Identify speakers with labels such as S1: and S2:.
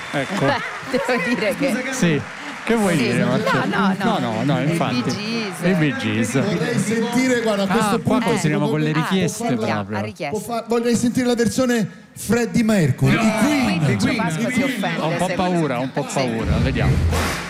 S1: Ecco.
S2: Devo dire che...
S1: Sì. Che vuoi dire? No, infatti. I Bee Gees.
S3: Vorrei sentire, guarda, a questo punto
S1: continuiamo con le richieste proprio.
S3: Vorrei sentire la versione Freddie Mercury.
S2: Queen. Pasqua si offende.
S1: Ho un po' paura, vediamo.